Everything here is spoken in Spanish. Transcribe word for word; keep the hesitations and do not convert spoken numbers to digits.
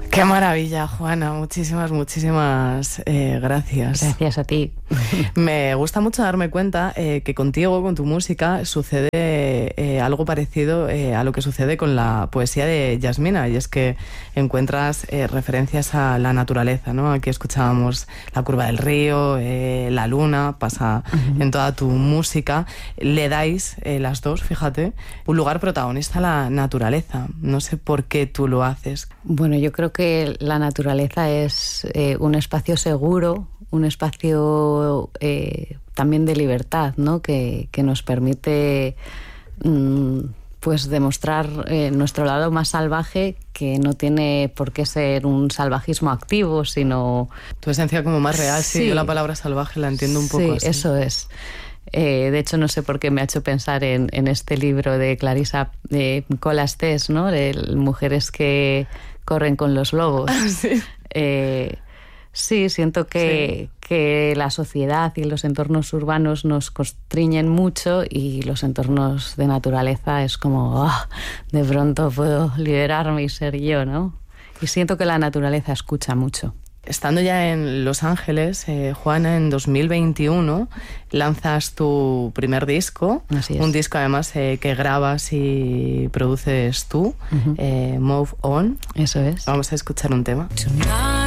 Qué maravilla, Juana. Muchísimas, muchísimas eh, gracias. Gracias a ti. Me gusta mucho darme cuenta eh, que contigo, con tu música, sucede eh, algo parecido eh, a lo que sucede con la poesía de Yasmina, y es que encuentras eh, referencias a la naturaleza, ¿no? Aquí escuchábamos la curva del río, eh, la luna, pasa uh-huh. en toda tu música. Le dais, eh, las dos, fíjate, un lugar protagonista a la naturaleza. No sé por qué tú lo haces. Bueno, yo creo que la naturaleza es eh, un espacio seguro, un espacio eh, también de libertad, ¿no? Que, que nos permite mm, pues demostrar eh, nuestro lado más salvaje, que no tiene por qué ser un salvajismo activo, sino... Tu esencia como más real, sí. sí yo la palabra salvaje la entiendo un poco sí, así. Eso es. Eh, de hecho, no sé por qué me ha hecho pensar en, en este libro de Clarissa de Colas-Tess, ¿no? De mujeres que corren con los lobos. Sí, eh, sí siento que, sí. que la sociedad y los entornos urbanos nos constriñen mucho, y los entornos de naturaleza es como, oh, de pronto puedo liberarme y ser yo, ¿no? Y siento que la naturaleza escucha mucho. Estando ya en Los Ángeles, eh, Juana, en dos mil veintiuno lanzas tu primer disco. Así es. Un disco además eh, que grabas y produces tú, uh-huh. eh, Move On. Eso es. Vamos a escuchar un tema. Tonight.